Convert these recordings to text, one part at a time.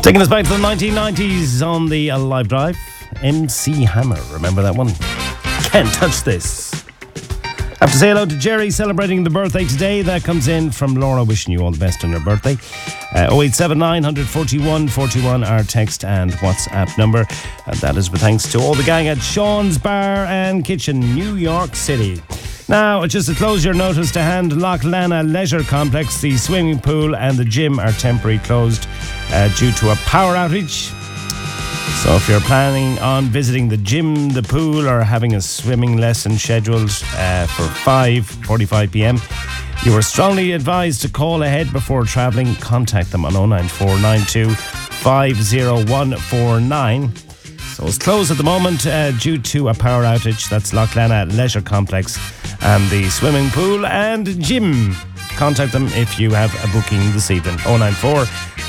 Taking us back to the 1990s on the Live Drive, MC Hammer. Remember that one? Can't touch this. I have to say hello to Jerry celebrating the birthday today. That comes in from Laura, wishing you all the best on your birthday. 0879 141 41, our text and WhatsApp number. And that is with thanks to all the gang at Sean's Bar and Kitchen, New York City. Now, just to close your notice to hand, Loch Lana Leisure Complex, the swimming pool and the gym are temporarily closed due to a power outage. So if you're planning on visiting the gym, the pool, or having a swimming lesson scheduled for 5:45 p.m, you are strongly advised to call ahead before travelling. Contact them on 09492 50149. So it's closed at the moment due to a power outage. That's Loch Lana Leisure Complex and the swimming pool and gym. Contact them if you have a booking this evening. 094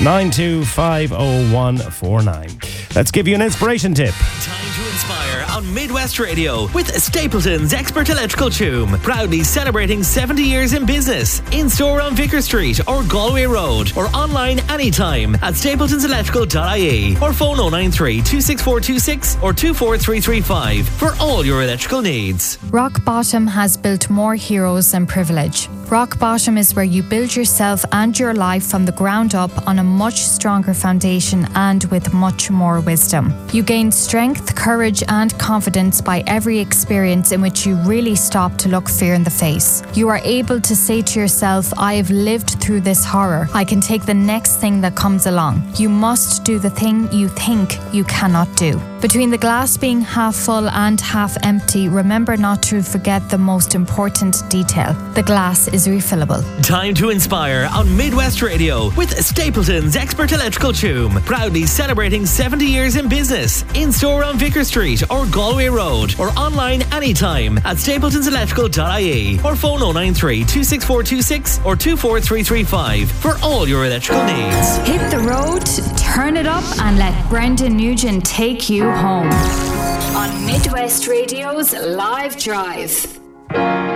9250149. Let's give you an inspiration tip. Time to inspire on Midwest Radio with Stapleton's Expert Electrical Choom. Proudly celebrating 70 years in business. In store on Vicar Street or Galway Road, or online anytime at stapletonselectrical.ie, or phone 093 26426 or 24335 for all your electrical needs. Rock Bottom has built more heroes than privilege. Rock Bottom is where you build yourself and your life from the ground up on a much stronger foundation and with much more wisdom. You gain strength, courage and confidence by every experience in which you really stop to look fear in the face. You are able to say to yourself, I have lived through this horror. I can take the next thing that comes along. You must do the thing you think you cannot do. Between the glass being half full and half empty, remember not to forget the most important detail. The glass is refillable. Time to inspire on Midwest Radio with Stapleton's Expert Electrical Choom. Proudly celebrating 70 years in business. In store on Vicar Street or Galway Road, or online anytime at stapletonselectrical.ie, or phone 093 26426 or 24335 for all your electrical needs. Hit the road, turn it up and let Brendan Nugent take you home. On Midwest Radio's Live Drive.